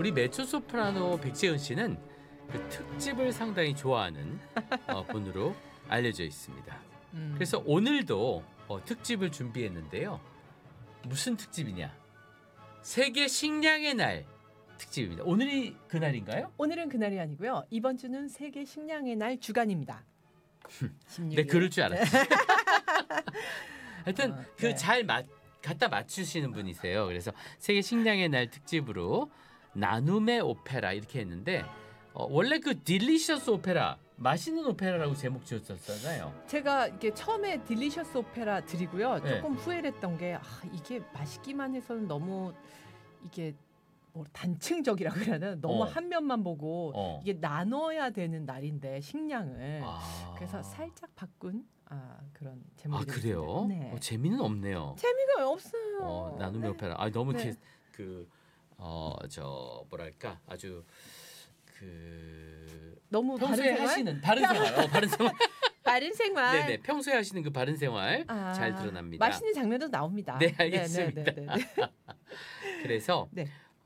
우리 메초소프라노 백지은 씨는 그 특집을 상당히 좋아하는 분으로 알려져 있습니다. 그래서 오늘도 특집을 준비했는데요. 무슨 특집이냐? 세계 식량의 날 특집입니다. 오늘이 그날인가요? 오늘은 그날이 아니고요. 이번 주는 세계 식량의 날 주간입니다. 16일. 네, 그럴 줄 알았지. 하여튼 네. 갖다 맞추시는 분이세요. 그래서 세계 식량의 날 특집으로 나눔의 오페라 이렇게 했는데 원래 그 딜리셔스 오페라, 맛있는 오페라라고 제목 지었었잖아요. 제가 이게 처음에 딜리셔스 오페라 드리고요. 네. 조금 후회를 했던 게 이게 맛있기만 해서는 너무 이게 뭐 단층적이라고 해야 되나? 너무 한 면만 보고 이게 나눠야 되는 날인데 식량을 그래서 살짝 바꾼 그런 제목이 되겠습니다. 그래요? 네. 재미는 없네요. 재미가 없어요. 나눔의 네. 오페라. 너무 네. 뭐랄까 아주 너무 평소에 하시는 바른 생활. 바른 생활. 바른 생활. 네네. 평소에 하시는 그 바른 생활 잘 드러납니다. 맛있는 장면도 나옵니다. 네, 알겠습니다. 네. 그래서 네.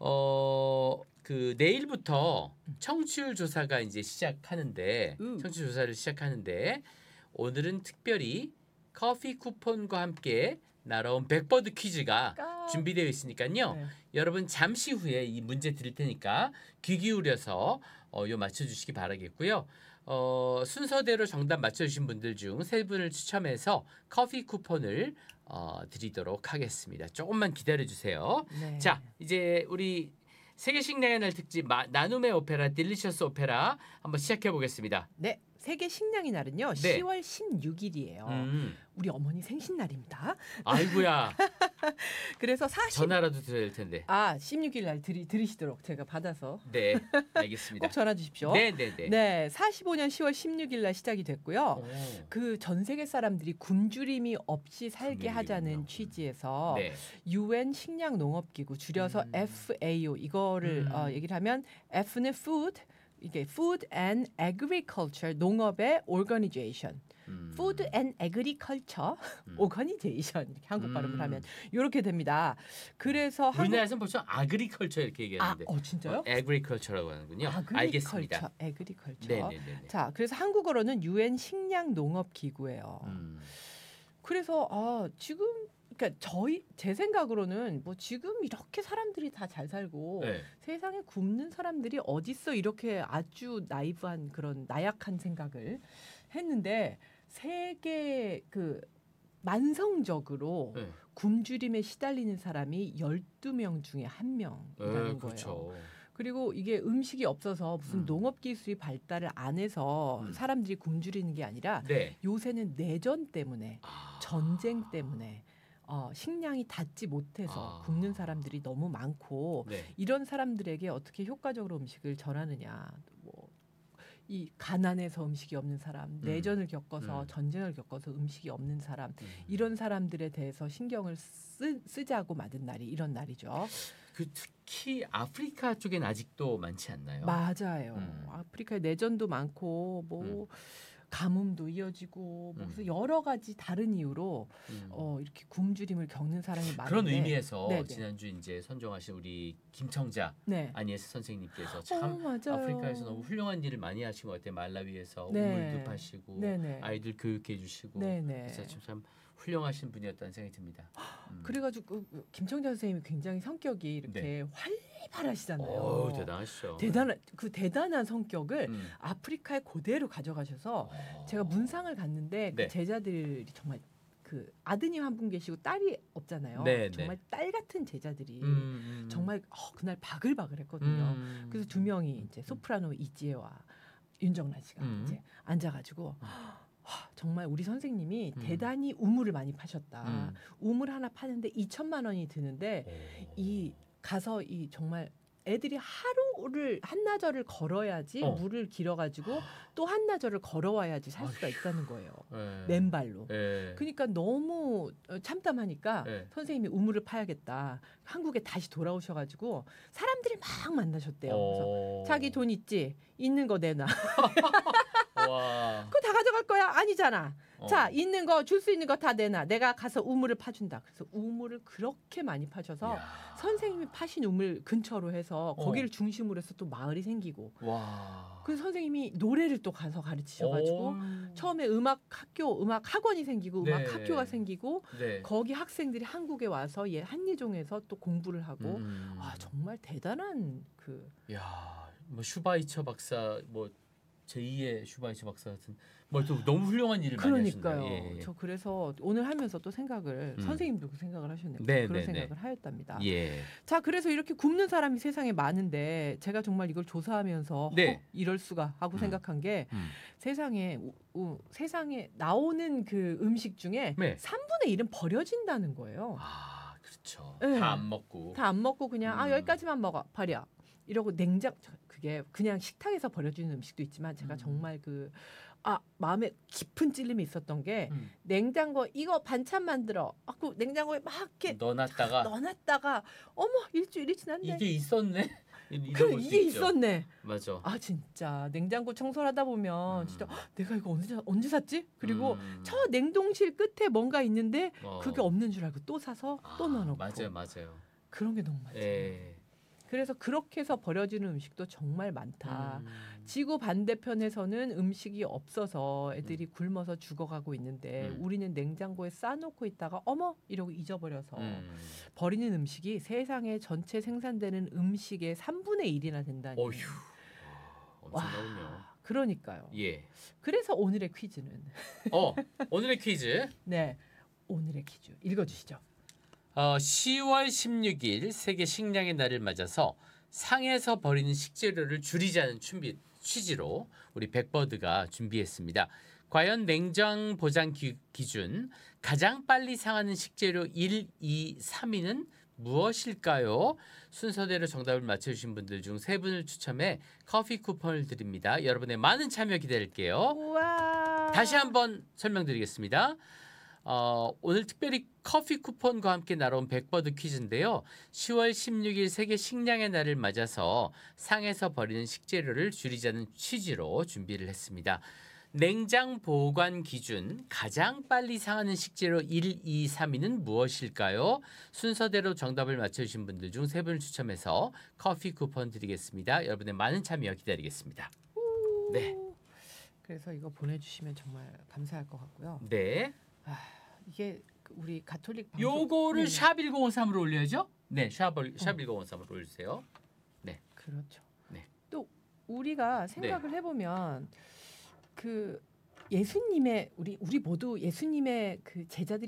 그 내일부터 청취율 조사가 이제 시작하는데 청취율 조사를 시작하는데 오늘은 특별히 커피 쿠폰과 함께 날아온 백버드 퀴즈가 준비되어 있으니까요. 네. 여러분 잠시 후에 이 문제 드릴 테니까 귀 기울여서 요 맞춰주시기 바라겠고요. 순서대로 정답 맞춰주신 분들 중 3분을 추첨해서 커피 쿠폰을 드리도록 하겠습니다. 조금만 기다려주세요. 네. 자, 이제 우리 세계 식량의 날 특집 나눔의 오페라 딜리셔스 오페라 한번 시작해 보겠습니다. 네. 세계 식량의 날은요. 네. 10월 16일이에요. 우리 어머니 생신날입니다. 아이고야. 그래서 전화라도 드려야 될 텐데. 16일 날 들으시도록 제가 받아서 네, 알겠습니다. 꼭 전화 주십시오. 네. 45년 10월 16일 날 시작이 됐고요. 그 전 세계 사람들이 굶주림이 없이 살게 하자는 취지에서 UN 식량 농업기구 줄여서 FAO 이거를 얘기를 하면 F는 food 이게 Food and Agriculture 농업의 Organization, Food and Agriculture Organization 이렇게 한국 발음을 하면 이렇게 됩니다. 그래서 우리나라에서는 보통 아그리컬처 이렇게 얘기하는데, 진짜요? Agriculture라고 하는군요. 알겠습니다. Agriculture. 네네네. 자, 그래서 한국어로는 UN 식량 농업 기구예요. 그래서 지금 그러니까 제 생각으로는 뭐 지금 이렇게 사람들이 다 잘 살고 세상에 굶는 사람들이 어딨어 이렇게 아주 나이브한 그런 나약한 생각을 했는데 세계 만성적으로 굶주림에 시달리는 사람이 12명 중에 1명이라는 그렇죠. 거예요. 그리고 이게 음식이 없어서 무슨 농업 기술이 발달을 안 해서 사람들이 굶주리는 게 아니라 요새는 내전 때문에 전쟁 때문에 식량이 닿지 못해서 굶는 사람들이 너무 많고 이런 사람들에게 어떻게 효과적으로 음식을 전하느냐. 이 가난해서 음식이 없는 사람, 내전을 겪어서 전쟁을 겪어서 음식이 없는 사람 이런 사람들에 대해서 신경을 쓰자고 만든 날이 이런 날이죠. 특히 아프리카 쪽엔 아직도 많지 않나요? 맞아요. 아프리카에 내전도 많고 가뭄도 이어지고 그래서 여러 가지 다른 이유로 이렇게 굶주림을 겪는 사람이 많은데 그런 의미에서 지난주 이제 선정하신 우리 김청자 아니에스 선생님께서 참 아프리카에서 너무 훌륭한 일을 많이 하신 것 같아요. 말라위에서 우물도 파시고 아이들 교육해 주시고 그래서 참 훌륭하신 분이었다는 생각이 듭니다. 그래가지고 김청자 선생님이 굉장히 성격이 이렇게 활발하시잖아요. 대단하시죠. 대단한 성격을 아프리카에 그대로 가져가셔서 제가 문상을 갔는데 그 제자들이 정말 그 아드님 한 분 계시고 딸이 없잖아요. 정말 딸 같은 제자들이 정말 그날 바글바글했거든요. 그래서 2명이 이제 소프라노 이지혜와 윤정란 씨가 이제 앉아가지고. 정말 우리 선생님이 대단히 우물을 많이 파셨다. 우물 하나 파는데 2천만 원이 드는데 가서 정말 애들이 하루를 한나절을 걸어야지 물을 길어가지고 또 한나절을 걸어와야지 살 수가 있다는 거예요. 맨발로. 그러니까 너무 참담하니까 선생님이 우물을 파야겠다. 한국에 다시 돌아오셔가지고 사람들이 막 만나셨대요. 그래서 자기 돈 있지? 있는 거 내놔. 와. 그거 다 가져갈 거야? 아니잖아. 자, 있는 거 줄 수 있는 거 다 내놔. 내가 가서 우물을 파준다. 그래서 우물을 그렇게 많이 파셔서 이야. 선생님이 파신 우물 근처로 해서 거기를 중심으로 해서 또 마을이 생기고. 와. 그 선생님이 노래를 또 가서 가르치셔가지고 처음에 음악 학교, 음악 학원이 생기고 음악 네. 학교가 생기고 네. 거기 학생들이 한국에 와서 한예종에서 또 공부를 하고 정말 대단한 그. 야, 뭐 슈바이처 박사 뭐 제2의 슈바이처 박사 같은 뭐 또 너무 훌륭한 일을 많이 하셨네요. 그러니까요. 저 그래서 오늘 하면서 또 생각을 선생님도 그 생각을 하셨네요. 네, 그런 네, 생각을 하였답니다. 예. 자, 그래서 이렇게 굶는 사람이 세상에 많은데 제가 정말 이걸 조사하면서 네. 이럴 수가 하고 생각한 게 세상에 나오는 그 음식 중에 네. 3분의 1은 버려진다는 거예요. 아, 그렇죠. 네. 다 안 먹고. 다 안 먹고 그냥 여기까지만 먹어 버려. 이러고 그게 그냥 식탁에서 버려지는 음식도 있지만 제가 정말 마음에 깊은 찔림이 있었던 게 냉장고 이거 반찬 만들어. 그 냉장고에 막 이렇게 넣어놨다가 어머 일주일이 지났네. 이게 있었네. 이게 있었네. 맞아. 아 진짜 냉장고 청소를 하다 보면 진짜 내가 이거 언제 샀지? 그리고 저 냉동실 끝에 뭔가 있는데 그게 없는 줄 알고 또 사서 또 넣어놓고. 맞아요. 그런 게 너무 많죠. 그래서 그렇게 해서 버려지는 음식도 정말 많다. 지구 반대편에서는 음식이 없어서 애들이 굶어서 죽어가고 있는데 우리는 냉장고에 싸놓고 있다가 어머 이러고 잊어버려서 버리는 음식이 세상에 전체 생산되는 음식의 3분의 1이나 된다니. 어휴, 엄청나군요. 그러니까요. 예. 그래서 오늘의 퀴즈는 오늘의 퀴즈. 네, 오늘의 퀴즈 읽어주시죠. 10월 16일 세계 식량의 날을 맞아서 상에서 버리는 식재료를 줄이자는 취지로 우리 백버드가 준비했습니다. 과연 냉장 보관 기준 가장 빨리 상하는 식재료 1, 2, 3위는 무엇일까요? 순서대로 정답을 맞춰주신 분들 중 3분을 추첨해 커피 쿠폰을 드립니다. 여러분의 많은 참여 기다릴게요. 우와. 다시 한번 설명드리겠습니다. 오늘 특별히 커피 쿠폰과 함께 날아온 백버드 퀴즈인데요. 10월 16일 세계 식량의 날을 맞아서 상에서 버리는 식재료를 줄이자는 취지로 준비를 했습니다. 냉장 보관 기준 가장 빨리 상하는 식재료 1, 2, 3위는 무엇일까요? 순서대로 정답을 맞춰주신 분들 중 3분을 추첨해서 커피 쿠폰 드리겠습니다. 여러분의 많은 참여 기다리겠습니다. 네. 그래서 이거 보내주시면 정말 감사할 것 같고요. 네. 이게 우리 가톨릭 방송 요거를 샵 1053으로 올려야죠? 네, 샵 1053으로 올려주세요. 네. 그렇죠. 네. 또 우리가 생각을 해보면 그 예수님의 우리 모두 예수님의 그 제자들이